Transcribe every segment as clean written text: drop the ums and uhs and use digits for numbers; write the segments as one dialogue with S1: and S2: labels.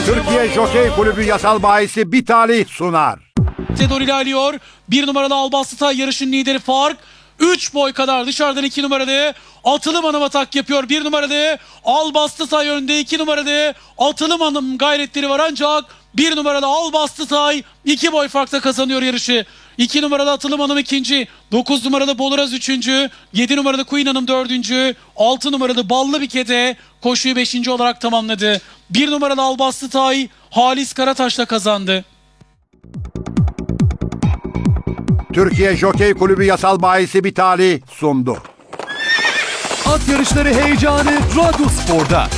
S1: Türkiye Jokey Kulübü yasal bahisi Bitali sunar.
S2: Doğru ilerliyor. 1 numaralı Albastı yarışın lideri fark. 3 boy kadar dışarıdan 2 numaralı Atılım Hanım atak yapıyor. 1 numaralı Albastı önde, 2 numaralı Atılım Hanım gayretleri var ancak 1 numaralı Albastı 2 boy farkla kazanıyor yarışı. 2 numaralı Atılım Hanım ikinci, 9 numaralı Boluraz üçüncü, 7 numaralı Queen Hanım dördüncü, 6 numaralı Ballı Bikete koşuyu 5. olarak tamamladı. 1 numaralı Albastı Halis Karataş'la kazandı.
S1: Türkiye Jokey Kulübü yasal bahisi Bitali sundu.
S3: At yarışları heyecanı Radyo Spor'da.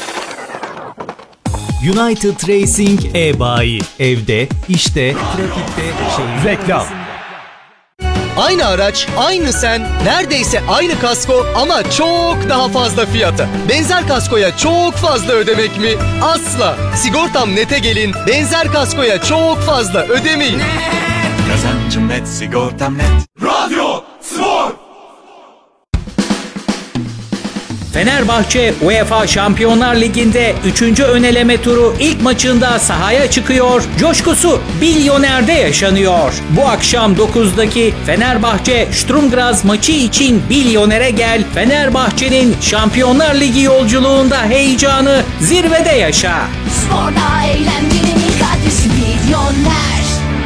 S4: United Racing e-bayi. Evde, işte, trafikte, şehirde.
S3: Reklam.
S5: Aynı araç, aynı sen, neredeyse aynı kasko ama çok daha fazla fiyata. Benzer kaskoya çok fazla ödemek mi? Asla. Sigortam Net'e gelin, benzer kaskoya çok fazla ödemeyin.
S6: Kazancım net, sigortam net. Radyo Spor.
S4: Fenerbahçe UEFA Şampiyonlar Ligi'nde 3. öneleme turu ilk maçında sahaya çıkıyor. Coşkusu Bilyoner'de yaşanıyor. Bu akşam 9'daki Fenerbahçe Sturm Graz maçı için Bilyoner'e gel. Fenerbahçe'nin Şampiyonlar Ligi yolculuğunda heyecanı zirvede yaşa.
S7: Sporda eğlencenin ilk adresi Bilyoner.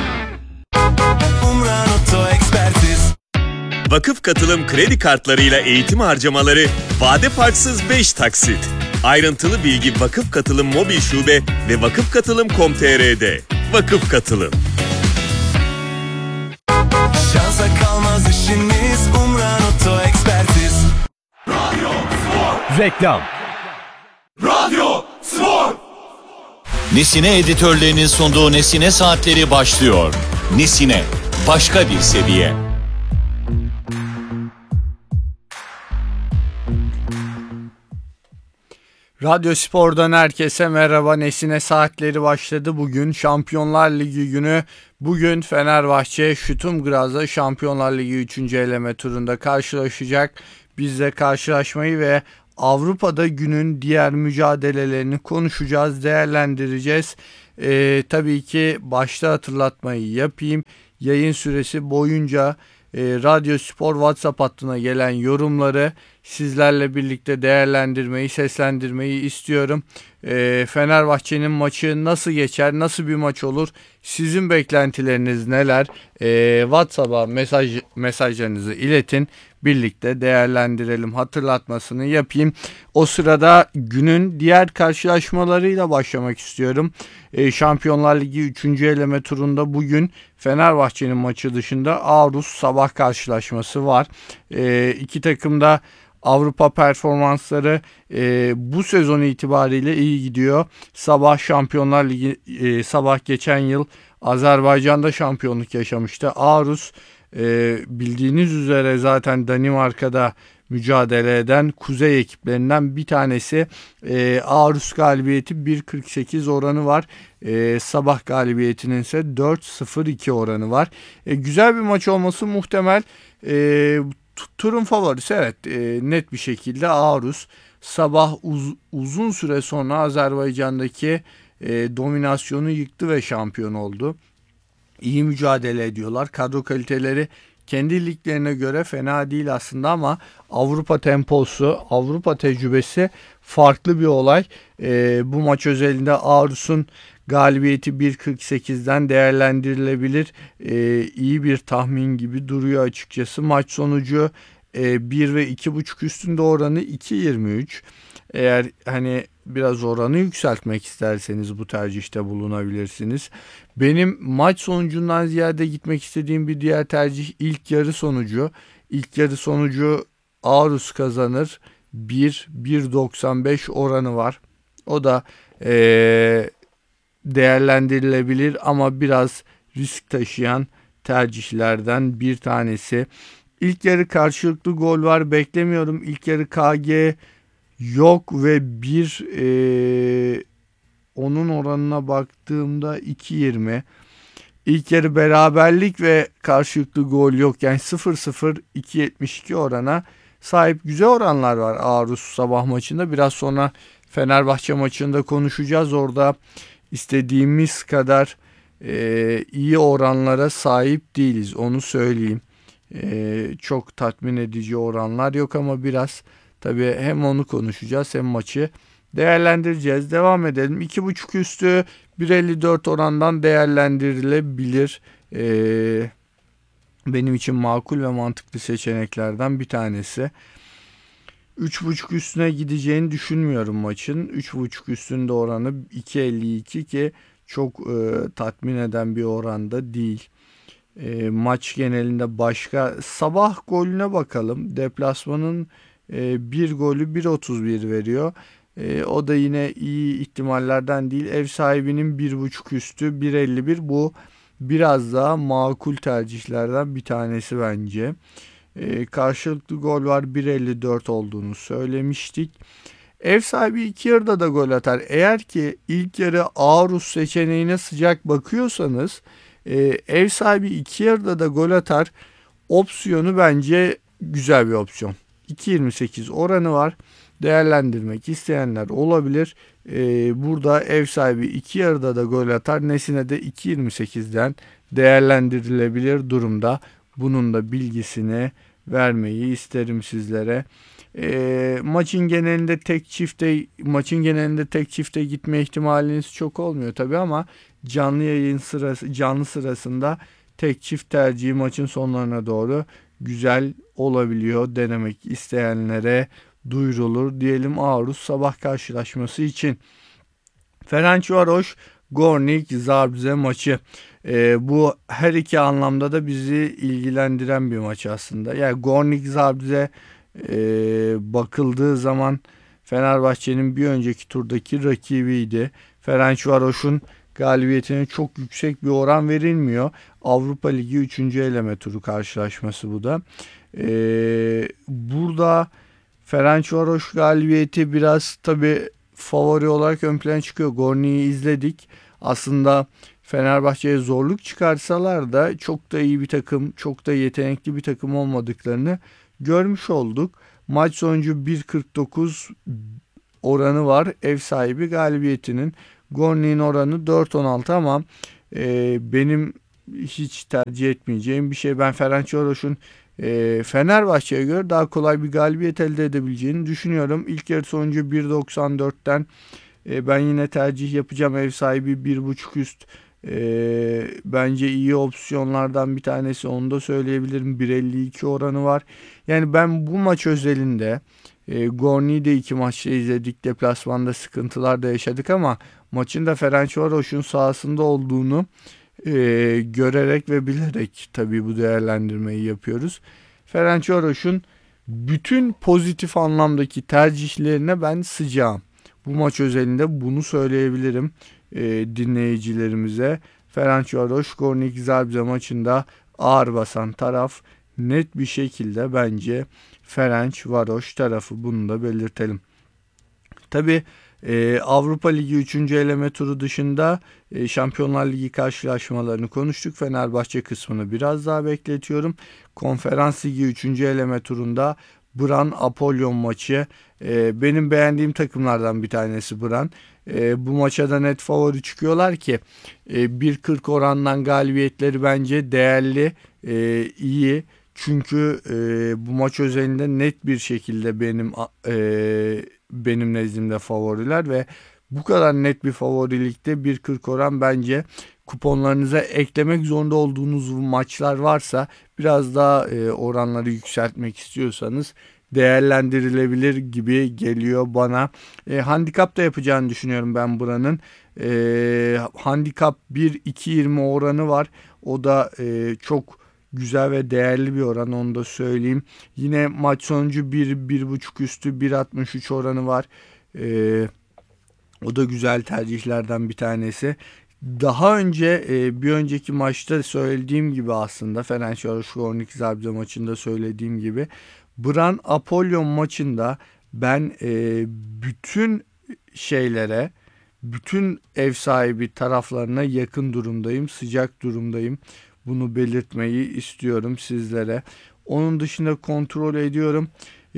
S6: Umran Oto Ekspertiz.
S8: Vakıf Katılım kredi kartlarıyla eğitim harcamaları vade farksız 5 taksit. Ayrıntılı bilgi Vakıf Katılım mobil şube ve vakıfkatılım.com.tr'de. Vakıf Katılım.
S6: Şansa kalmaz işiniz, Umran Oto Ekspertiz. Radyo Spor.
S3: Reklam.
S6: Radyo Spor.
S9: Nesine editörlerinin sunduğu Nesine Saatleri başlıyor. Nesine, başka bir seviye.
S10: Radyo Spor'dan herkese merhaba. Nesine Saatleri başladı. Bugün Şampiyonlar Ligi günü. Bugün Fenerbahçe Sturm Graz'la Şampiyonlar Ligi 3. eleme turunda karşılaşacak. Biz de karşılaşmayı ve Avrupa'da günün diğer mücadelelerini konuşacağız, değerlendireceğiz. Tabii ki başta hatırlatmayı yapayım. Yayın süresi boyunca Radyo Spor WhatsApp hattına gelen yorumları sizlerle birlikte değerlendirmeyi, seslendirmeyi istiyorum. Fenerbahçe'nin maçı nasıl geçer, nasıl bir maç olur, sizin beklentileriniz neler? WhatsApp'a mesajlarınızı iletin, birlikte değerlendirelim, hatırlatmasını yapayım. O sırada günün diğer karşılaşmalarıyla başlamak istiyorum. Şampiyonlar Ligi 3. eleme turunda bugün Fenerbahçe'nin maçı dışında Aarhus Sabah karşılaşması var. İki takım da Avrupa performansları bu sezon itibariyle iyi gidiyor. Sabah Şampiyonlar Ligi, Sabah geçen yıl Azerbaycan'da şampiyonluk yaşamıştı. Aarhus bildiğiniz üzere zaten Danimarka'da mücadele eden kuzey ekiplerinden bir tanesi. Aarhus galibiyeti 1.48 oranı var. Sabah galibiyetinin ise 4.02 oranı var. Güzel bir maç olması muhtemel. Turun favorisi evet, net bir şekilde Aarhus. Sabah uzun süre sonra Azerbaycan'daki dominasyonu yıktı ve şampiyon oldu. İyi mücadele ediyorlar. Kadro kaliteleri kendi liglerine göre fena değil aslında ama Avrupa temposu, Avrupa tecrübesi farklı bir olay. Bu maç özelinde Aarhus'un galibiyeti 1.48'den değerlendirilebilir. İyi bir tahmin gibi duruyor açıkçası. Maç sonucu 1 ve 2.5 üstünde oranı 2.23. Eğer hani biraz oranı yükseltmek isterseniz bu tercihte bulunabilirsiniz. Benim maç sonucundan ziyade gitmek istediğim bir diğer tercih ilk yarı sonucu. İlk yarı sonucu Aarhus kazanır. 1.95 oranı var. O da değerlendirilebilir ama biraz risk taşıyan tercihlerden bir tanesi. İlk yarı karşılıklı gol var, beklemiyorum. İlk yarı KG yok ve onun oranına baktığımda 2.20. İlk yarı beraberlik ve karşılıklı gol yok. Yani 0-0 2.72 orana sahip güzel oranlar var Aarhus Sabah maçında. Biraz sonra Fenerbahçe maçında konuşacağız. Orada istediğimiz kadar iyi oranlara sahip değiliz, onu söyleyeyim. Çok tatmin edici oranlar yok ama biraz tabii hem onu konuşacağız hem maçı değerlendireceğiz. Devam edelim. 2.5 üstü 1.54 orandan değerlendirilebilir. Benim için makul ve mantıklı seçeneklerden bir tanesi. 3.5 üstüne gideceğini düşünmüyorum maçın. 3.5 üstünde oranı 2.52 ki çok tatmin eden bir oranda değil. Maç genelinde başka sabah golüne bakalım. Deplasmanın bir golü 1.31 veriyor. O da yine iyi ihtimallerden değil. Ev sahibinin 1.5 üstü 1.51, bu biraz daha makul tercihlerden bir tanesi bence. Karşılıklı gol var, 1.54 olduğunu söylemiştik. Ev sahibi iki yarıda da gol atar. Eğer ki ilk yarı Aarhus seçeneğine sıcak bakıyorsanız ev sahibi iki yarıda da gol atar opsiyonu bence güzel bir opsiyon. 2.28 oranı var. Değerlendirmek isteyenler olabilir. Burada ev sahibi iki yarıda da gol atar. Nesine de 2.28'den değerlendirilebilir durumda. Bunun da bilgisini vermeyi isterim sizlere. Maçın genelinde tek çifte gitme ihtimaliniz çok olmuyor tabii ama canlı sırasında tek çift tercihi maçın sonlarına doğru güzel olabiliyor. Denemek isteyenlere duyurulur diyelim Aarhus sabah karşılaşması için. Ferencvaros Gornik Zabrze maçı. Bu her iki anlamda da bizi ilgilendiren bir maç aslında. Yani Gornik Zabrze bakıldığı zaman Fenerbahçe'nin bir önceki turdaki rakibiydi. Ferencvaros'un galibiyetine çok yüksek bir oran verilmiyor. Avrupa Ligi 3. eleme turu karşılaşması bu da. Burada Ferencvaros galibiyeti biraz tabii favori olarak ön plana çıkıyor. Gornik'i izledik. Aslında Fenerbahçe'ye zorluk çıkarsalar da çok da iyi bir takım, çok da yetenekli bir takım olmadıklarını görmüş olduk. Maç sonucu 1.49 oranı var ev sahibi galibiyetinin. Gornik'in oranı 4.16 ama benim hiç tercih etmeyeceğim bir şey. Ben Ferencvaros'un Fenerbahçe'ye göre daha kolay bir galibiyet elde edebileceğini düşünüyorum. İlk yarı sonucu 1.94'ten ben yine tercih yapacağım. Ev sahibi 1.5 üst bence iyi opsiyonlardan bir tanesi, onu da söyleyebilirim. 1.52 oranı var. Yani ben bu maç özelinde Gornik'i de iki maçta izledik. Deplasmanda sıkıntılar da yaşadık ama maçın da Ferencvaros'un sahasında olduğunu görerek ve bilerek tabii bu değerlendirmeyi yapıyoruz. Ferencvaros'un bütün pozitif anlamdaki tercihlerine ben sıcağım. Bu maç özelinde bunu söyleyebilirim dinleyicilerimize. Ferencvaros Gornik Zabrze maçında ağır basan taraf net bir şekilde bence Ferencvaros tarafı, bunu da belirtelim. Tabii Avrupa Ligi 3. eleme turu dışında Şampiyonlar Ligi karşılaşmalarını konuştuk. Fenerbahçe kısmını biraz daha bekletiyorum. Konferans Ligi 3. eleme turunda Bran Apollon maçı. Benim beğendiğim takımlardan bir tanesi Bran. Bu maça da net favori çıkıyorlar ki 1.40 orandan galibiyetleri bence değerli, iyi. Çünkü bu maç özelinde net bir şekilde benim nezdimde favoriler ve bu kadar net bir favorilikte 1.40 oran bence kuponlarınıza eklemek zorunda olduğunuz maçlar varsa, biraz daha oranları yükseltmek istiyorsanız değerlendirilebilir gibi geliyor bana. Handikap da yapacağını düşünüyorum ben buranın. Handikap 1.220 oranı var. O da çok güzel ve değerli bir oran, onu da söyleyeyim. Yine maç sonucu 1.5 üstü 1.63 oranı var. O da güzel tercihlerden bir tanesi. Daha önce bir önceki maçta söylediğim gibi, aslında Fenerbahçe Gornik Zabrze maçında söylediğim gibi, Bran Apollon maçında ben bütün şeylere, bütün ev sahibi taraflarına yakın durumdayım, sıcak durumdayım. Bunu belirtmeyi istiyorum sizlere. Onun dışında kontrol ediyorum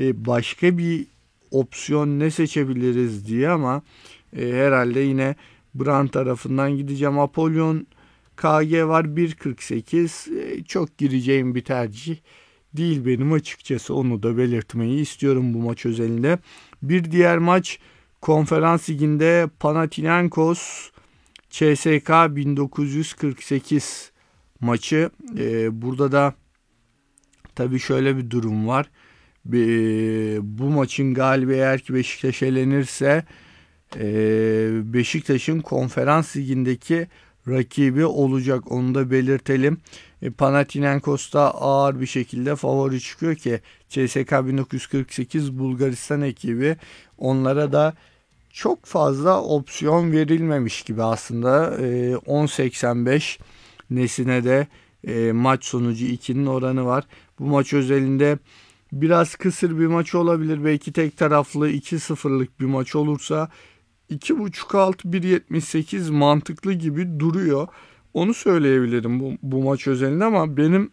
S10: başka bir opsiyon ne seçebiliriz diye, ama herhalde yine Brand tarafından gideceğim. Apollon KG var 1.48. Çok gireceğim bir tercih değil benim açıkçası. Onu da belirtmeyi istiyorum bu maç özelinde. Bir diğer maç Konferans Ligi'nde Panathinaikos CSK 1948 maçı. Burada da tabii şöyle bir durum var. Bu maçın galibi eğer ki Beşiktaş elenirse Beşiktaş'ın Konferans Ligi'ndeki rakibi olacak. Onu da belirtelim. Panathinaikos da ağır bir şekilde favori çıkıyor ki CSK 1948 Bulgaristan ekibi, onlara da çok fazla opsiyon verilmemiş gibi aslında. 10.85 Nesine de maç sonucu 2'nin oranı var. Bu maç özelinde biraz kısır bir maç olabilir. Belki tek taraflı 2-0'lık bir maç olursa 2.5 alt 1.78 mantıklı gibi duruyor. Onu söyleyebilirim bu maç özelinde, ama benim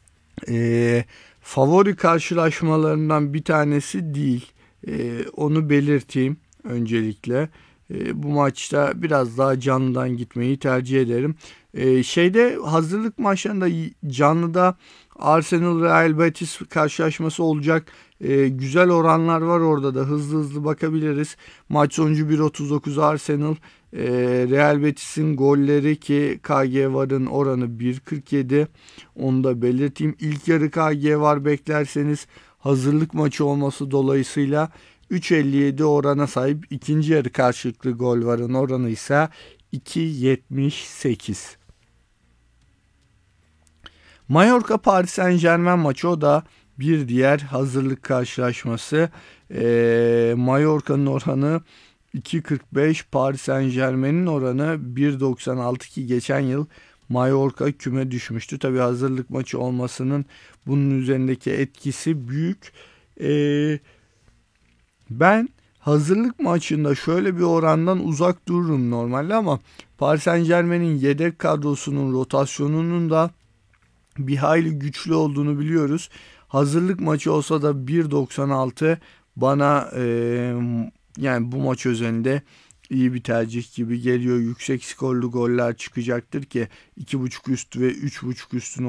S10: favori karşılaşmalarından bir tanesi değil. Onu belirteyim öncelikle. Bu maçta biraz daha canlıdan gitmeyi tercih ederim. Hazırlık maçlarında canlıda Arsenal Real Betis karşılaşması olacak. Güzel oranlar var orada da, hızlı bakabiliriz. Maç sonucu 1.39 Arsenal. Real Betis'in golleri ki KG varın oranı 1.47. Onu da belirteyim. İlk yarı KG var beklerseniz, hazırlık maçı olması dolayısıyla 3.57 orana sahip. İkinci yarı karşılıklı gol varın oranı ise 2.78. Mallorca Paris Saint-Germain maçı, o da bir diğer hazırlık karşılaşması. Mallorca'nın oranı 2.45, Paris Saint-Germain'in oranı 1.96 ki geçen yıl Mallorca küme düşmüştü. Tabii hazırlık maçı olmasının bunun üzerindeki etkisi büyük. Ben hazırlık maçında şöyle bir orandan uzak dururum normalde, ama Paris Saint-Germain'in yedek kadrosunun rotasyonunun da bir hayli güçlü olduğunu biliyoruz. Hazırlık maçı olsa da 1.96 bana yani bu maç özelinde iyi bir tercih gibi geliyor. Yüksek skorlu goller çıkacaktır ki 2.5 üstü ve 3.5 üstün